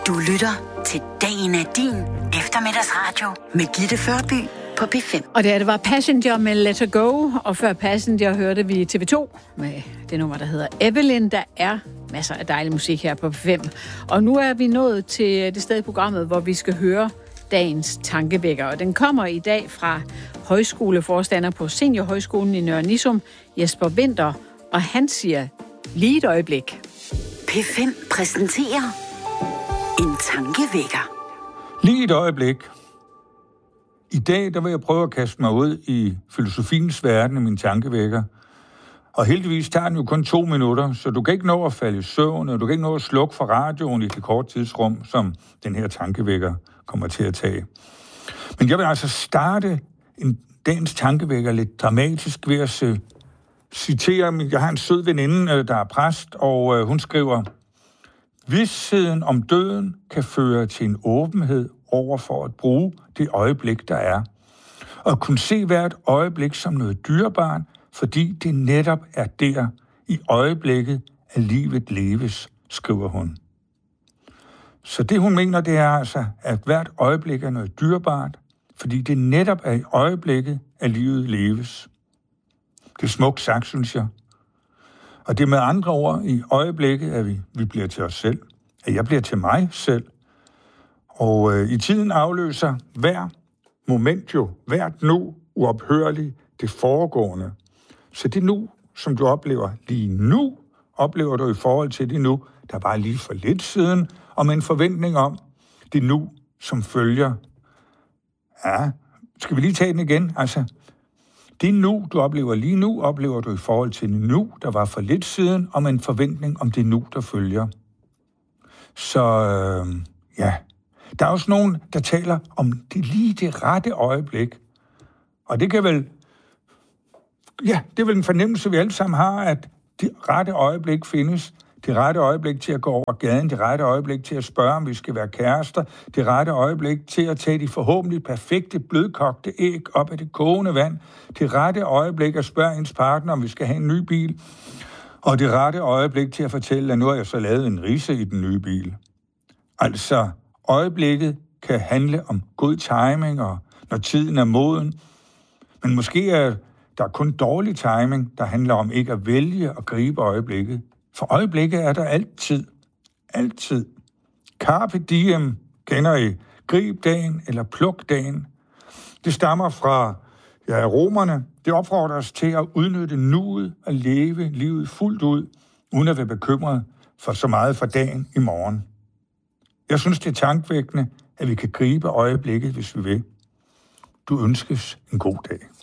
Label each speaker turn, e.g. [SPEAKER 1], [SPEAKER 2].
[SPEAKER 1] Du lytter til Dagen er din eftermiddagsradio med Gitte Førby på P5.
[SPEAKER 2] Og det var Passenger med Let Her Go, og før Passenger hørte vi TV2 med det nummer, der hedder Evelyn. Der er masser af dejlig musik her på P5. Og nu er vi nået til det sted i programmet, hvor vi skal høre dagens tankevækker. Og den kommer i dag fra højskoleforstander på Seniorhøjskolen i Nørre Nissum, Jesper Winther, og han siger lige et øjeblik.
[SPEAKER 1] P5 præsenterer en tankevækker.
[SPEAKER 3] Lige et øjeblik. I dag der vil jeg prøve at kaste mig ud i filosofiens verden i min tankevækker. Og heldigvis tager den jo kun 2 minutter, så du kan ikke nå at falde i søvn, og du kan ikke nå at slukke for radioen i det korte tidsrum, som den her tankevækker kommer til at tage. Men jeg vil altså starte dagens tankevækker lidt dramatisk ved at citere. Jeg har en sød veninde, der er præst, og hun skriver: "Visheden om døden kan føre til en åbenhed over for at bruge det øjeblik, der er. Og kunne se hvert øjeblik som noget dyrebart, fordi det netop er der i øjeblikket, at livet leves", skriver hun. Så det, hun mener, det er altså, at hvert øjeblik er noget dyrebart, fordi det netop er i øjeblikket, at livet leves. Det er smukt sagt, synes jeg. Og det er med andre ord i øjeblikket, at vi bliver til os selv. At jeg bliver til mig selv. Og i tiden afløser hver moment jo, hvert nu uophørligt det foregående. Så det nu, som du oplever lige nu, oplever du i forhold til det nu, der var lige for lidt siden, og med en forventning om det nu, som følger. Ja, skal vi lige tage den igen? Altså, det nu, du oplever lige nu, oplever du i forhold til det nu, der var for lidt siden, og med en forventning om det nu, der følger. Så ja, der er også nogen, der taler om det rette øjeblik. Og det kan vel, ja, det er vel en fornemmelse, vi alle sammen har, at det rette øjeblik findes. Det rette øjeblik til at gå over gaden, det rette øjeblik til at spørge, om vi skal være kærester, det rette øjeblik til at tage de forhåbentlig perfekte, blødkogte æg op af det kogende vand, det rette øjeblik at spørge ens partner, om vi skal have en ny bil, og det rette øjeblik til at fortælle, at nu har jeg så lavet en ridse i den nye bil. Altså, øjeblikket kan handle om god timing, og når tiden er moden, men måske er der kun dårlig timing, der handler om ikke at vælge og gribe øjeblikket. For øjeblikket er der altid. Altid. Carpe diem kender I. Grib dagen eller pluk dagen. Det stammer fra romerne. Det opfordrer os til at udnytte nuet og leve livet fuldt ud, uden at være bekymret for så meget for dagen i morgen. Jeg synes, det er tankevækkende, at vi kan gribe øjeblikket, hvis vi vil. Du ønskes en god dag.